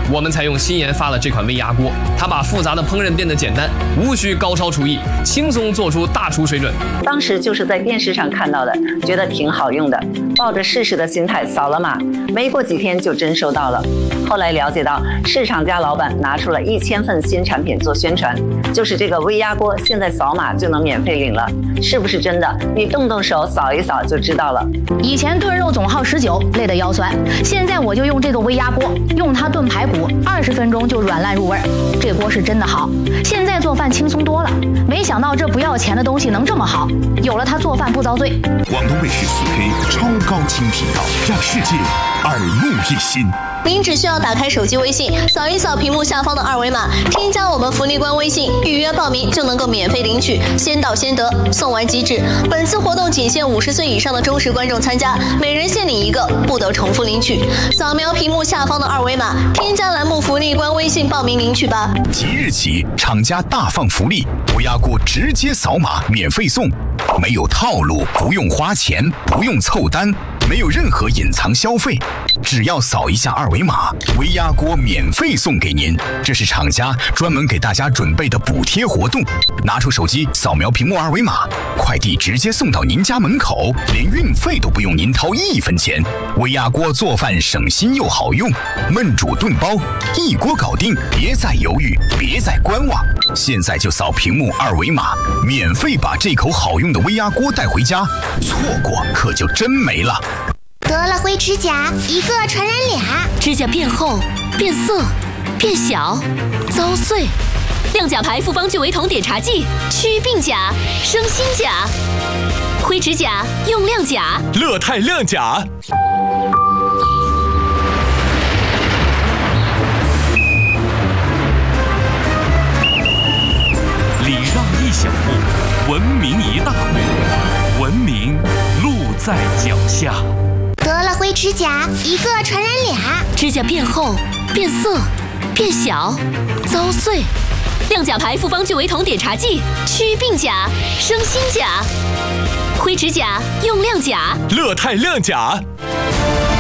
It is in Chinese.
我们才用新研发了这款微压锅，它把复杂的烹饪变得简单，无需高超厨艺，轻松做出大厨水准。 当时就是在电视上看到的，觉得挺好用的，抱着试试的心态扫了码，没过几天就真收到了。后来了解到，市场家老板拿出了1000份新产品做宣传，就是这个微压锅，现在扫码就能免费领了，是不是真的？你动动手扫一扫就知道了。 以前炖肉总耗19，累得腰酸，现在我就用这个微压锅，用它炖排骨，20分钟就软烂入味儿。这锅是真的好，现在做饭轻松多了。没想到这不要钱的东西能这么好，有了它做饭不遭罪。 广东卫视4K 超高清频道，让世界耳目一新。 您只需要打开手机微信，扫一扫屏幕下方的2维码，添加我们福利官微信，预约报名就能够免费领取，先到先得，送完即止。本次活动仅限50岁以上的忠实观众参加，每人限领1个，不得重复领取。扫描屏幕下方的2维码，添加栏目福利官微信报名领取吧。 即日起，厂家大放福利，微压锅直接扫码免费送，没有套路，不用花钱，不用凑单。没有任何隐藏消费，只要扫一下2维码，微压锅免费送给您。这是厂家专门给大家准备的补贴活动。拿出手机扫描屏幕2维码，快递直接送到您家门口，连运费都不用您掏1分钱。微压锅做饭省心又好用，焖煮炖包一锅搞定，别再犹豫，别再观望，现在就扫屏幕2维码，免费把这口好用的微压锅带回家，错过可就真没了。 得了灰指甲，一个传染俩， 指甲变厚、变色、变小、遭碎。亮甲牌复方聚维酮碘茶剂，祛病甲，生新甲。灰指甲用亮甲， 乐泰亮甲。礼让一小步，文明一大步，文明路在脚下。 得了灰指甲，一个传染俩， 指甲变厚、变色、变小、遭碎。亮甲牌复方聚维酮碘茶剂，祛病甲，生新甲。灰指甲用亮甲， 乐泰亮甲。